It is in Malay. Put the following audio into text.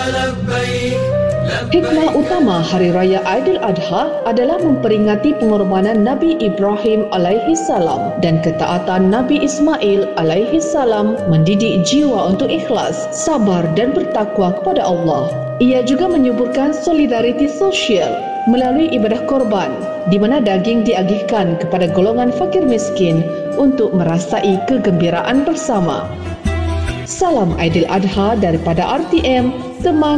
Hikmah utama Hari Raya Aidil Adha adalah memperingati pengorbanan Nabi Ibrahim alaihi salam dan ketaatan Nabi Ismail alaihi salam, mendidik jiwa untuk ikhlas, sabar dan bertakwa kepada Allah. Ia juga menyuburkan solidariti sosial melalui ibadah korban, di mana daging diagihkan kepada golongan fakir miskin untuk merasai kegembiraan bersama. Salam Aidil Adha daripada RTM, teman